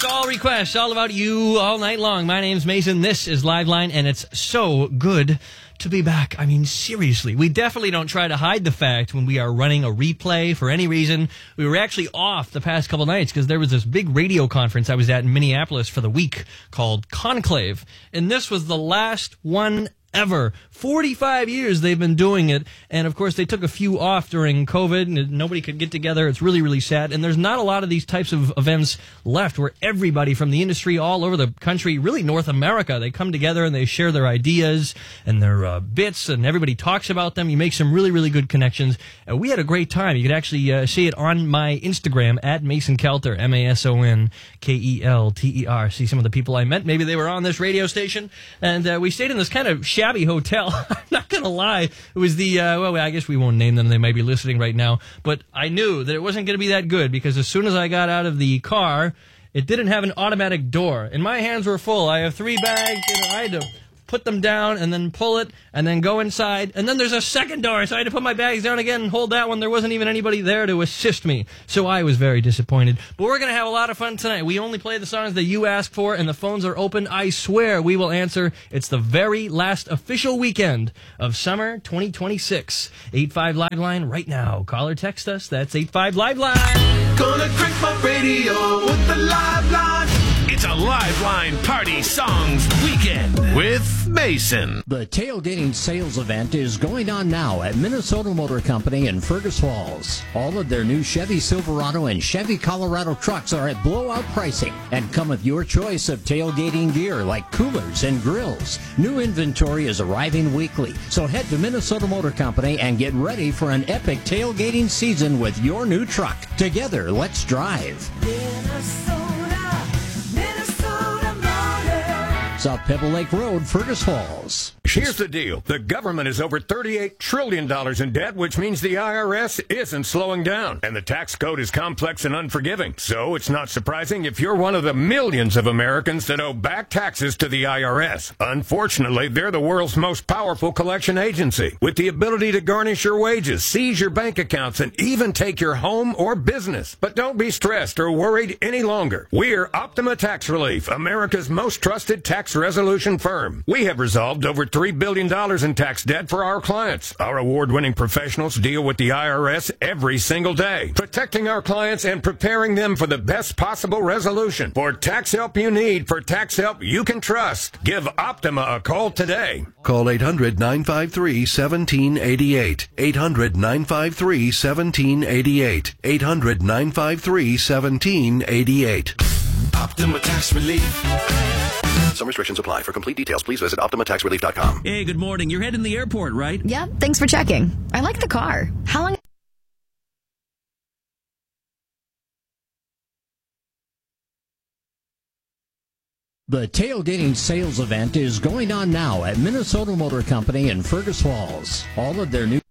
It's all requests, all about you all night long. My name's Mason. This is Liveline, and it's so good to be back. I mean, seriously, we definitely don't try to hide the fact when we are running a replay for any reason. We were actually off the past couple nights because there was this big radio conference I was at in Minneapolis for the week called Conclave, and this was the last one ever. 45 years they've been doing it, and of course they took a few off during COVID, and nobody could get together. It's really, really sad, and there's not a lot of these types of events left where everybody from the industry all over the country, really North America, they come together and they share their ideas and their bits, and everybody talks about them. You make some really, really good connections. We had a great time. You could actually see it on my Instagram, at Mason Kelter, MASONKELTER. See some of the people I met. Maybe they were on this radio station, and we stayed in this kind of shabby hotel. I'm not going to lie. It was the, well, I guess we won't name them. They might be listening right now. But I knew that it wasn't going to be that good because as soon as I got out of the car, it didn't have an automatic door. And my hands were full. I have 3 bags. I had to put them down and then pull it and then go inside. And then there's a second door, so I had to put my bags down again and hold that one. There wasn't even anybody there to assist me. So I was very disappointed. But we're going to have a lot of fun tonight. We only play the songs that you ask for, and the phones are open. I swear we will answer. It's the very last official weekend of summer 2026. 85 Liveline right now. Call or text us. That's 85 Liveline. Gonna crank my radio with the Liveline. It's a Liveline Party Songs Weekend with Mason. The tailgating sales event is going on now at Minnesota Motor Company in Fergus Falls. All of their new Chevy Silverado and Chevy Colorado trucks are at blowout pricing and come with your choice of tailgating gear like coolers and grills. New inventory is arriving weekly, so head to Minnesota Motor Company and get ready for an epic tailgating season with your new truck. Together, let's drive. South Pebble Lake Road, Fergus Falls. Here's the deal. The government is over $38 trillion in debt, which means the IRS isn't slowing down. And the tax code is complex and unforgiving. So it's not surprising if you're one of the millions of Americans that owe back taxes to the IRS. Unfortunately, they're the world's most powerful collection agency, with the ability to garnish your wages, seize your bank accounts, and even take your home or business. But don't be stressed or worried any longer. We're Optima Tax Relief, America's most trusted tax resolution firm. We have resolved over $3 billion in tax debt for our clients. Our award-winning professionals deal with the IRS every single day, protecting our clients and preparing them for the best possible resolution. For tax help you need, for tax help you can trust, give Optima a call today. Call 800-953-1788. 800-953-1788. 800-953-1788. Optima Tax Relief. Some restrictions apply. For complete details, please visit OptimaTaxRelief.com. Hey, good morning. You're heading the airport, right? Yep, thanks for checking. I like the car. How long... The tailgating sales event is going on now at Minnesota Motor Company in Fergus Falls. All of their new